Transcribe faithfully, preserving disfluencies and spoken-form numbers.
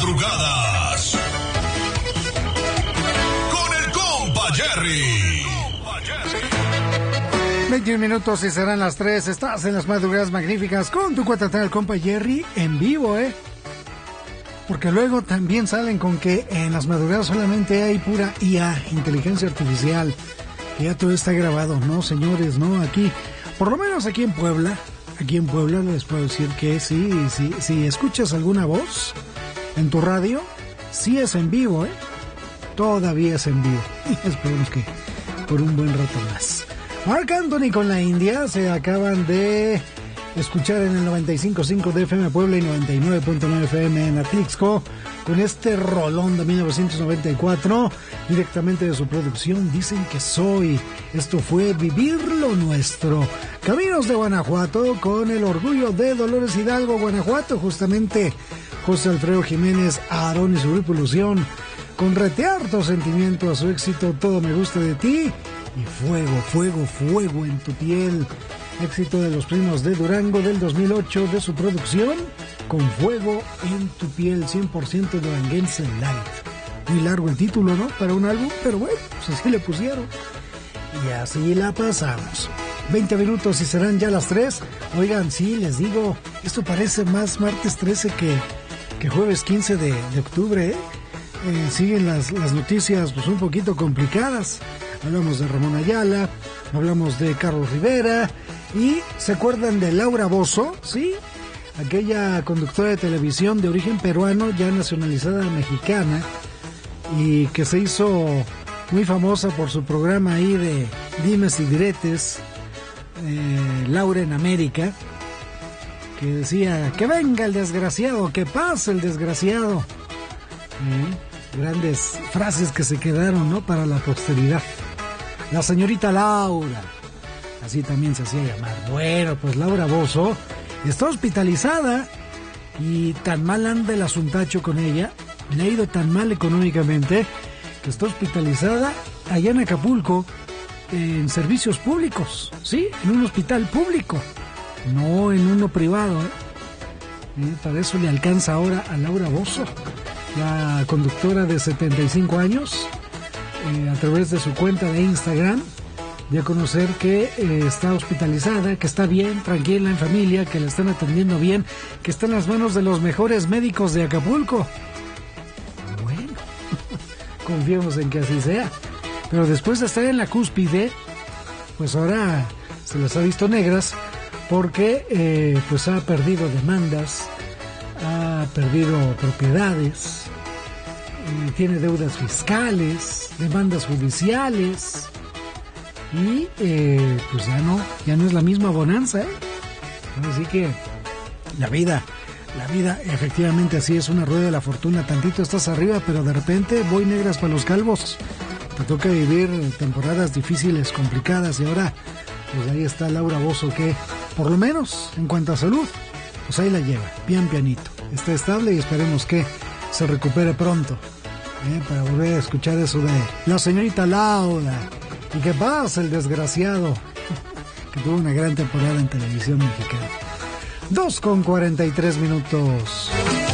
madrugadas con el compa Jerry. veintiún minutos y serán las tres. Estás en las madrugadas magníficas con tu cuenta el compa Jerry en vivo, ¿eh? Porque luego también salen con que en las madrugadas solamente hay pura I A, inteligencia artificial, que ya todo está grabado. No, señores, no, aquí, por lo menos aquí en Puebla, aquí en Puebla les puedo decir que sí, sí, si escuchas alguna voz en tu radio, sí es en vivo, ¿eh? Todavía es en vivo. Y esperemos que por un buen rato más. Marc Anthony con la India se acaban de escuchar en el noventa y cinco punto cinco de F M Puebla y noventa y nueve punto nueve F M en Atlixco con este rolón de mil novecientos noventa y cuatro directamente de su producción Dicen que Soy. Esto fue Vivir lo Nuestro. Caminos de Guanajuato con el orgullo de Dolores Hidalgo, Guanajuato, justamente José Alfredo Jiménez, Aarón y su Revolución, con Retearto Sentimiento a su éxito Todo Me Gusta de Ti y Fuego, Fuego, Fuego en tu Piel. Éxito de los Primos de Durango del dos mil ocho de su producción Con Fuego en tu Piel, cien por ciento duranguense light. Muy largo el título, ¿no? Para un álbum, pero bueno, pues así le pusieron. Y así la pasamos. veinte minutos y serán ya las tres. Oigan, sí, les digo, esto parece más martes trece que, que jueves quince de, de octubre, ¿eh? Eh, siguen las, las noticias pues un poquito complicadas. Hablamos de Ramón Ayala, hablamos de Carlos Rivera y ¿se acuerdan de Laura Bozzo? Sí, aquella conductora de televisión de origen peruano, ya nacionalizada mexicana y que se hizo muy famosa por su programa ahí de dimes y diretes, eh, Laura en América, que decía que venga el desgraciado, que pase el desgraciado. Eh, grandes frases que se quedaron, ¿no?, para la posteridad. La señorita Laura, así también se hacía llamar. Bueno, pues Laura Bozzo está hospitalizada y tan mal anda el asuntacho con ella, le ha ido tan mal económicamente, que está hospitalizada allá en Acapulco, en servicios públicos, ¿sí? En un hospital público, no en uno privado, ¿eh? ¿Eh? Para eso le alcanza ahora a Laura Bozzo, la conductora de setenta y cinco años, eh, a través de su cuenta de Instagram, dio a conocer que eh, está hospitalizada, que está bien, tranquila, en familia, que la están atendiendo bien, que está en las manos de los mejores médicos de Acapulco. Bueno, confiemos en que así sea. Pero después de estar en la cúspide, pues ahora se las ha visto negras, porque eh, pues ha perdido demandas, ha perdido propiedades, eh, tiene deudas fiscales, demandas judiciales. Y eh, pues ya no, ya no es la misma bonanza, ¿eh? Así que la vida, la vida efectivamente así es, una rueda de la fortuna. Tantito estás arriba, pero de repente voy negras para los calvos. Te toca vivir temporadas difíciles, complicadas, y ahora pues ahí está Laura Bozzo, que por lo menos en cuanto a salud, pues ahí la lleva, bien pianito. Está estable y esperemos que se recupere pronto, ¿eh? Para volver a escuchar eso de la señorita Laura. Y que pasa el desgraciado, que tuvo una gran temporada en televisión mexicana. dos con cuarenta y tres minutos.